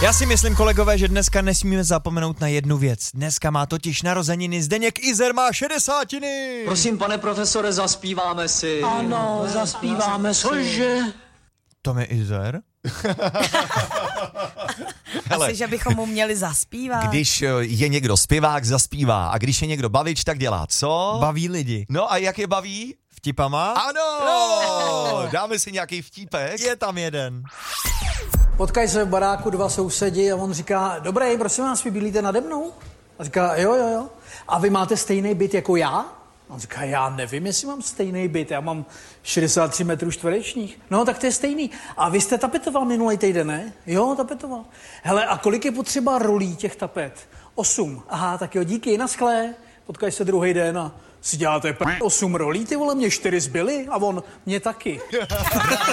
Já si myslím, kolegové, že dneska nesmíme zapomenout na jednu věc. Dneska má totiž narozeniny Zdeněk Izer, má 60. Prosím, pane profesore, zaspíváme si. Ano, zaspíváme si. Cože? Tom je Izer? Asi, že bychom mu měli zaspívat. Když je někdo zpěvák, zaspívá. A když je někdo bavič, tak dělá co? Baví lidi. No a jak je baví? Vtipama? Ano! Dáme si nějaký vtípek? Je tam jeden. Potkají se v baráku dva sousedi a on říká, dobrý, prosím vás, vy bydlíte nade mnou? A říká, jo. A vy máte stejný byt jako já? A on říká, já nevím, jestli mám stejný byt, já mám 63 metrů čtverečních. No, tak to je stejný. A vy jste tapetoval minulý týden, ne? Jo, tapetoval. Hele, a kolik je potřeba rolí těch tapet? 8. Aha, tak jo, díky, naschlé. Potkají se druhý den a si děláte 8 rolí, ty vole, mě 4 zbyly a on, mě taky.